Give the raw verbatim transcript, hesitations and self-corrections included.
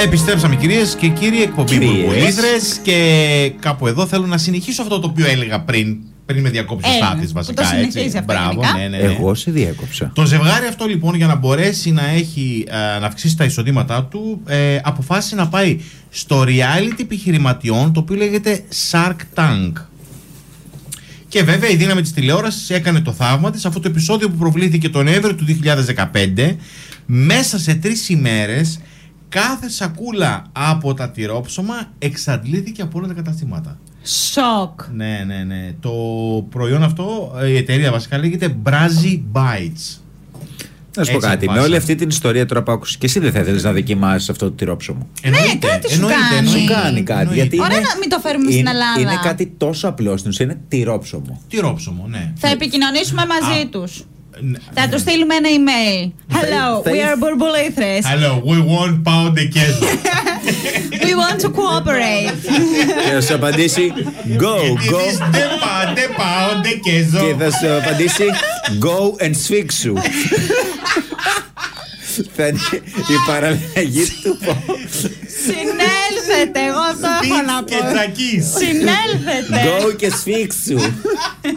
Επιστρέψαμε κυρίες και κύριοι, εκπομπή Μπουρμπουλίδρες, και κάπου εδώ θέλω να συνεχίσω αυτό το οποίο έλεγα πριν. Πριν με διακόψει ο Στάθης, βασικά. Το έτσι. Μπράβο, ναι, ναι, ναι. Εγώ σε διέκοψα. Το ζευγάρι αυτό λοιπόν, για να μπορέσει να, έχει, ε, να αυξήσει τα εισοδήματά του, ε, αποφάσισε να πάει στο reality επιχειρηματιών, το οποίο λέγεται Shark Tank. Και βέβαια η δύναμη της τηλεόρασης έκανε το θαύμα της. Αυτό το επεισόδιο που προβλήθηκε τον Νοέμβριο του δύο χιλιάδες δεκαπέντε, μέσα σε τρεις ημέρες κάθε σακούλα από τα τυρόψωμα εξαντλήθηκε από όλα τα καταστήματα. Σοκ. Ναι, ναι, ναι. Το προϊόν αυτό, η εταιρεία βασικά λέγεται Brazzy Bites. Να σου πω κάτι, με όλη αυτή την ιστορία τώρα που άκουσες, και εσύ δεν θα ήθελες να δοκιμάσεις αυτό το τυρόψωμο? Εννοείται, ναι, κάτι σου εννοείται, κάνει. εννοείται, Σου κάνει κάτι. εννοείται. Γιατί Ωραία είναι, να μην το φέρουμε είναι, στην Ελλάδα. είναι κάτι τόσο απλό στην ουσία, είναι τυρόψωμο. Τυρόψωμο, ναι. Θα επικοινωνήσουμε μαζί Α. τους. Ναι. Θα του στείλουμε ένα email. Hello, θα we ήθ- are Μπουρμπουλήθρες. Hello, we want pound de queso. We want to cooperate. Και θα σου απαντήσει go, go. It is de pa- de pound de queso. Και θα σου απαντήσει go and σφίξου. Θα είναι η παραλλαγή του. Συνέλθετε, εγώ αυτό έχω να Beats και πω. τσακίς. Συνέλθετε. Go και σφίξου.